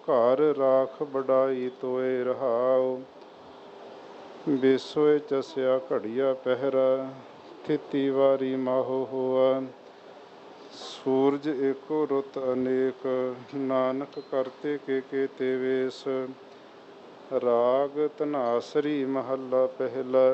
ਘਰ ਰਾਖ ਬੜਾਈ ਤੋਏ ਰਹਾਉ। ਬੇਸੋਏ ਚਸਿਆ ਘੜੀਆ ਪਹਿਰਾ, ਥਿਤੀ ਵਾਰੀ ਮਾਹੋ ਹੋਆ। ਸੂਰਜ ਏਕੋ ਰੁੱਤ ਅਨੇਕ, ਨਾਨਕ ਕਰਤੇ ਕੇ ਤੇ ਵੇਸ। ਰਾਗ ਧਨਾਸਰੀ ਮਹੱਲਾ ਪਹਿਲਾ।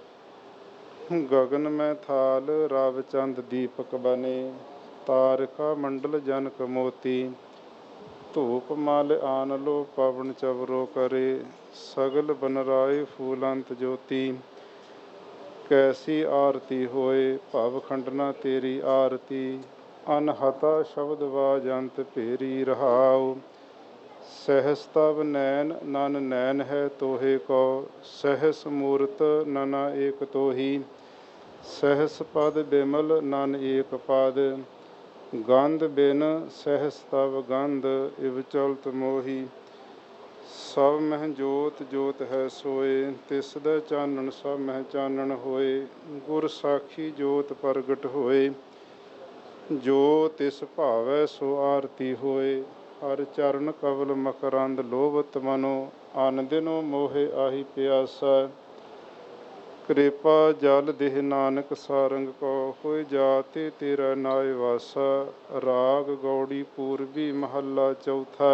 ਗਗਨ ਮੈਂ ਥਾਲ ਰਵ ਚੰਦ ਦੀਪਕ ਬਨੇ, ਤਾਰਿਕਾ ਮੰਡਲ ਜਨਕ ਮੋਤੀ। ਧੂਪ ਮਲ ਆਨ ਲੋ ਪਵਨ ਚਵਰੋ ਕਰੇ, ਸਗਲ ਬਨਰਾਏ ਫੂਲੰਤ ਜੋਤੀ। ਕੈਸੀ ਆਰਤੀ ਹੋਏ ਭਵ ਖੰਡਨਾ ਤੇਰੀ ਆਰਤੀ, ਅਨਹਤਾ ਸ਼ਬਦ ਵਾਜੰਤ ਭੇਰੀ ਰਹਾਉ। ਸਹਿਸ ਤਵ ਨੈਨ ਨਨ ਨੈਨ ਹੈ ਤੋਹੇ ਕੋ, ਸਹਿਸ ਮੂਰਤ ਨਨਾ ਏਕ ਤੋਹੀ। ਸਹਿਸ ਪਦ ਬਿਮਲ ਨਨ ਏਕ ਪਦ, ਗੰਧ ਬਿਨ ਸਹਿਸ ਤਵ ਗੰਧ ਇਵ ਚਲਤ ਮੋਹੀ। ਸਭ ਮਹਿ ਜੋਤ ਜੋਤ ਹੈ ਸੋਏ, ਤਿਸਦਾ ਚਾਨਣ ਸਭ ਮਹਿ ਚਾਨਣ ਹੋਏ। ਗੁਰ ਸਾਖੀ ਜੋਤ ਪ੍ਰਗਟ ਹੋਏ, ਜੋ ਤਿਸ ਭਾਵੈ ਸੋ ਆਰਤੀ ਹੋਏ। ਹਰ ਚਰਨ ਕਵਲ ਮਕਰੰਦ ਲੋਭਤ ਮਨੋ, ਅਨ ਦਿਨੋ ਮੋਹਿ ਆਹੀ ਪਿਆਸਾ। ਕਿਰਪਾ ਜਲ ਦੇਹ ਨਾਨਕ ਸਾਰੰਗ ਕੋ, ਹੋਇ ਜਾਤੇ ਤੇਰਾ ਨਾਇ ਵਾਸਾ। ਰਾਗ ਗੌੜੀ ਪੂਰਬੀ ਮਹੱਲਾ ਚੌਥਾ।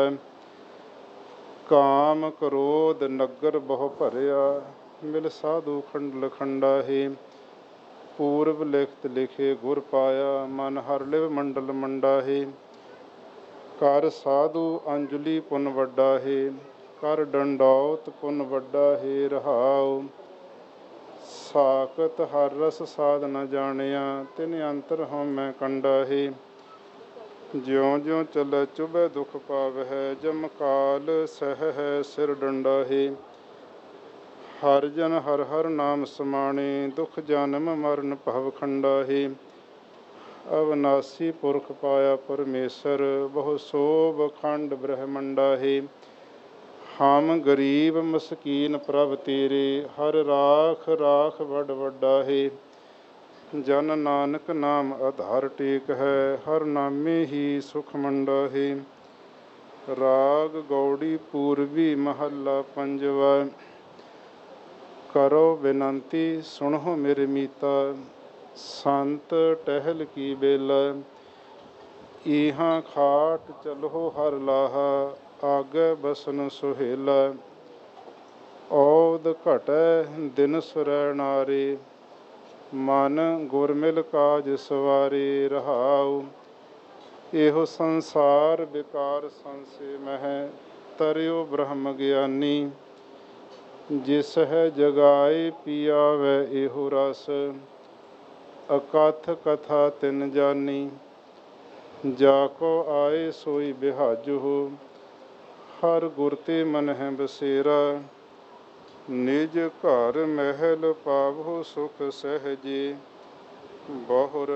ਕਾਮ ਕ੍ਰੋਧ ਨਗਰ ਬਹੁ ਭਰਿਆ, ਮਿਲ ਸਾਧੂ ਖੰਡਲ ਖੰਡਾਹੇ। ਪੂਰਬ ਲਿਖਤ ਲਿਖੇ ਗੁਰ ਪਾਇਆ, ਮਨ ਹਰ ਲਿਵ ਮੰਡਲ ਮੰਡਾਹੇ। ਕਰ ਸਾਧੂ ਅੰਜਲੀ ਪੁੰਨ ਵੱਡਾ ਹੈ, ਕਰ ਡੰਡੌਤ ਪੁੰਨ ਵੱਡਾ ਹੈ ਰਹਾਉ। ਸਾਖਤ ਹਰ ਰਸ ਸਾਧ ਨ ਜਾਣਿਆ, ਤਿਨ ਅੰਤਰ ਹਉਮੈ ਕੰਡਾ ਹੈ। ਜਿਉ ਜਿਉ ਚੱਲੈ ਚੁਭੈ ਦੁਖ ਪਾਵਹਿ, ਜਮ ਕਾਲ ਸਹਿ ਹੈ ਸਿਰ ਡੰਡਾ ਹੈ। ਹਰਿ ਜਨ ਹਰਿ ਹਰਿ ਨਾਮ ਸਮਾਣੇ, ਦੁਖ ਜਨਮ ਮਰਨ ਭਵ ਖੰਡਾ ਹੈ। ਅਵਨਾਸੀ ਪੁਰਖ ਪਾਇਆ ਪਰਮੇਸ਼ਰ, ਬਹੁ ਸੋਭ ਖੰਡ ਬ੍ਰਹਮੰਡਾ ਹੈ। ਹਮ ਗਰੀਬ ਮਸਕੀਨ ਪ੍ਰਭ ਤੇਰੇ, ਹਰ ਰਾਖ ਰਾਖ ਵਡ ਵੱਡਾ ਹੈ। ਜਨ ਨਾਨਕ ਨਾਮ ਆਧਾਰ ਟੇਕ ਹੈ, ਹਰ ਨਾਮੇ ਹੀ ਸੁਖ ਮੰਡਾ ਹੈ। ਰਾਗ ਗੌੜੀ ਪੂਰਬੀ ਮਹੱਲਾ ਪੰਜਵਾ। ਕਰੋ ਬੇਨੰਤੀ ਸੁਣਹੁ ਮੇਰੇ ਮੀਤਾ, ਸੰਤ ਟਹਿਲ ਕੀ ਬੇਲਾ। ਈਹਾਂ ਖਾਟ ਚਲਹੁ ਹਰਿ ਲਾਹਾ, ਆਗੇ ਬਸਨ ਸੁਹੇਲਾ। ਔਧ ਘਟੈ ਦਿਨ ਸੁਰੈ ਨਾਰੇ, ਮਨ ਗੁਰ ਮਿਲ ਕਾਜ ਸਵਾਰੇ ਰਹਾਉ। ਇਹੋ ਸੰਸਾਰ ਬਿਕਾਰ ਸੰਸੇ ਮਹਿ, ਤਰਿਓ ਬ੍ਰਹਮ ਗਿਆਨੀ। ਜਿਸ ਹੈ ਜਗਾਏ ਪੀਆਵੈ ਇਹੋ ਰਸ, ਅਕਥ ਕਥਾ ਤਿਨ ਜਾਨੀ। ਜਾ ਕੋ ਆਏ ਸੋਈ ਬਿਹਾਜਹੁ, ਹਰ ਗੁਰ ਤੇ ਮਨ ਹੈ ਬਸੇਰਾ। ਨਿਜ ਘਰ ਮਹਿਲ ਪਾਵਹੁ ਸੁਖ ਸਹਿਜੇ, ਬਹੁਰ